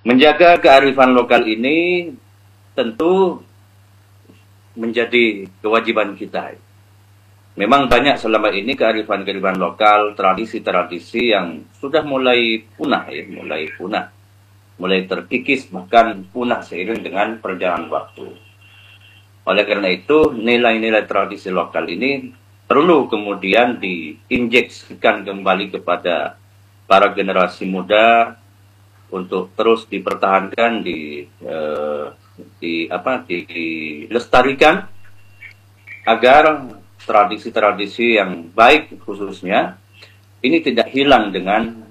Menjaga kearifan lokal ini tentu menjadi kewajiban kita. Memang banyak selama ini kearifan-kearifan lokal, tradisi-tradisi yang sudah mulai punah, mulai terkikis, bahkan punah seiring dengan perjalanan waktu. Oleh karena itu, nilai-nilai tradisi lokal ini perlu kemudian diinjeksikan kembali kepada para generasi muda untuk terus dipertahankan, dilestarikan agar tradisi-tradisi yang baik khususnya ini tidak hilang dengan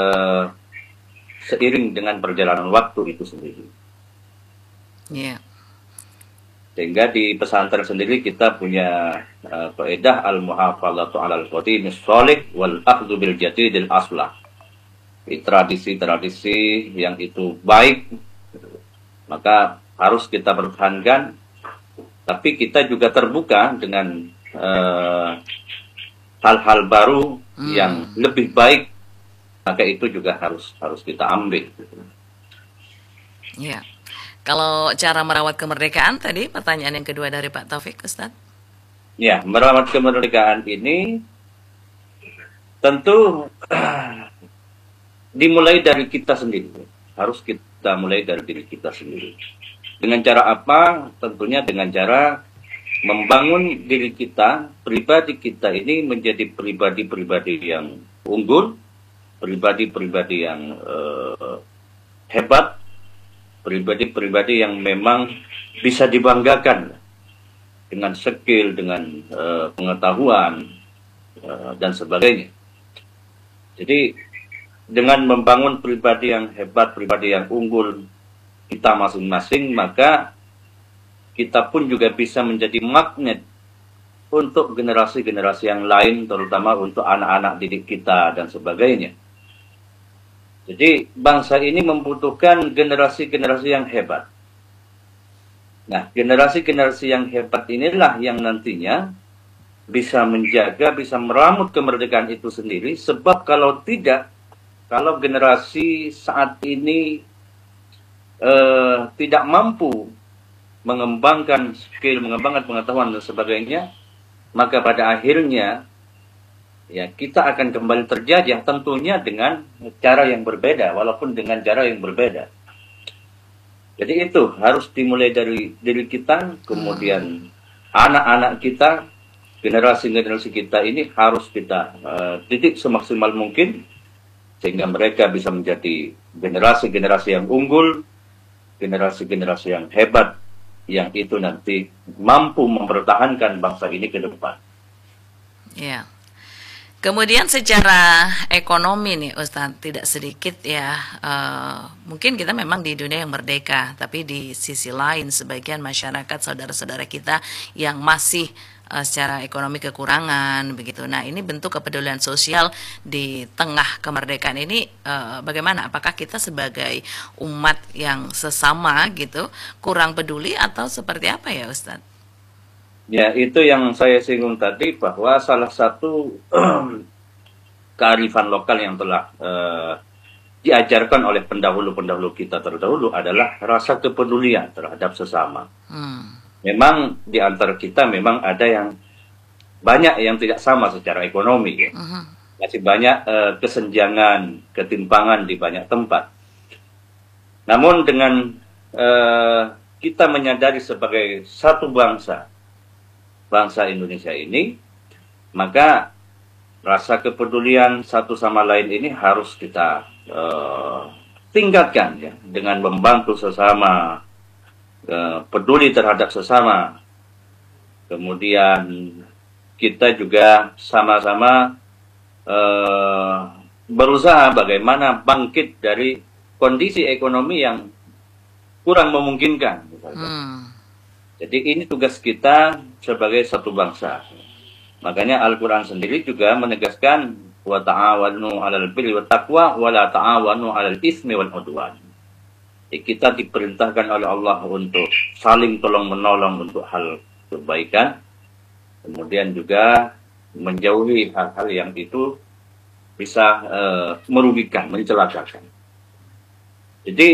seiring dengan perjalanan waktu itu sendiri. Yeah. Sehingga di pesantren sendiri kita punya kaidah al-muhafadzatu 'alal qadimis shalih wal akhdhu bil jadidil aslah. Tradisi-tradisi yang itu baik maka harus kita pertahankan, tapi kita juga terbuka dengan hal-hal baru yang lebih baik, maka itu juga harus kita ambil. Ya. Kalau cara merawat kemerdekaan tadi pertanyaan yang kedua dari Pak Taufik, Ustaz. Ya, merawat kemerdekaan ini tentu dimulai dari kita sendiri. Harus kita mulai dari diri kita sendiri. Dengan cara apa? Tentunya dengan cara membangun diri kita, pribadi kita ini menjadi pribadi-pribadi yang unggul, pribadi-pribadi yang hebat, pribadi-pribadi yang memang bisa dibanggakan dengan skill, dengan pengetahuan, dan sebagainya. Jadi dengan membangun pribadi yang hebat, pribadi yang unggul kita masing-masing, maka kita pun juga bisa menjadi magnet untuk generasi-generasi yang lain, terutama untuk anak-anak didik kita dan sebagainya. Jadi bangsa ini membutuhkan generasi-generasi yang hebat. Nah, generasi-generasi yang hebat inilah yang nantinya bisa menjaga, bisa meramut kemerdekaan itu sendiri, sebab kalau tidak, kalau generasi saat ini tidak mampu mengembangkan skill, mengembangkan pengetahuan dan sebagainya, maka pada akhirnya ya kita akan kembali terjajah, tentunya dengan cara yang berbeda, walaupun dengan cara yang berbeda. Jadi itu harus dimulai dari diri kita, kemudian anak-anak kita, generasi-generasi kita ini harus kita didik semaksimal mungkin, sehingga mereka bisa menjadi generasi-generasi yang unggul, generasi-generasi yang hebat, yang itu nanti mampu mempertahankan bangsa ini ke depan. Ya. Kemudian secara ekonomi nih Ustadz, tidak sedikit ya, mungkin kita memang di dunia yang merdeka, tapi di sisi lain sebagian masyarakat saudara-saudara kita yang masih secara ekonomi kekurangan begitu. Nah, ini bentuk kepedulian sosial di tengah kemerdekaan ini bagaimana? Apakah kita sebagai umat yang sesama gitu kurang peduli atau seperti apa ya Ustadz? Ya, itu yang saya singgung tadi, bahwa salah satu kearifan lokal yang telah diajarkan oleh pendahulu-pendahulu kita terdahulu adalah rasa kepedulian terhadap sesama. Memang di antara kita memang ada yang banyak yang tidak sama secara ekonomi, ya. Masih banyak kesenjangan, ketimpangan di banyak tempat. Namun dengan kita menyadari sebagai satu bangsa Indonesia ini, maka rasa kepedulian satu sama lain ini harus kita tingkatkan, ya, dengan membantu sesama, peduli terhadap sesama. Kemudian kita juga sama-sama berusaha bagaimana bangkit dari kondisi ekonomi yang kurang memungkinkan. Jadi ini tugas kita sebagai satu bangsa. Makanya Al-Quran sendiri juga menegaskan wa ta'awanu 'alal birri wat taqwa wa la ta'awanu 'alal itsmi wal 'udwan. Kita diperintahkan oleh Allah untuk saling tolong-menolong untuk hal kebaikan, kemudian juga menjauhi hal-hal yang itu bisa merugikan, mencelakakan. Jadi